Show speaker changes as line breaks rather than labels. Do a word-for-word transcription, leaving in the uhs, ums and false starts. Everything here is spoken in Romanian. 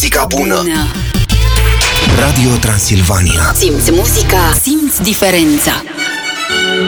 muzica bună. Radio Transilvania.
Simți muzica, simți diferența.